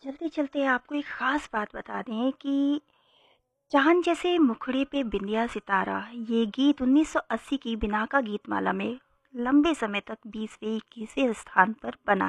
चलते चलते आपको एक ख़ास बात बता दें कि चाँद जैसे मुखड़े पे बिंदिया सितारा, ये गीत 1980 की बिनाका गीतमाला में लंबे समय तक 20वें 21वें स्थान पर बना